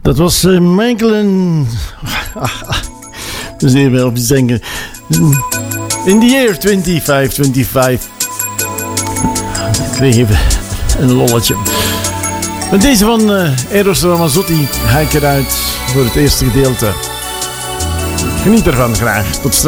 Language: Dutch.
Dat was Michael. Dus even op iets denken. In the year 2525. Ik kreeg even een lolletje. Met deze van Eros Ramazzotti ga ik eruit voor het eerste gedeelte. Geniet ervan graag. Tot straks.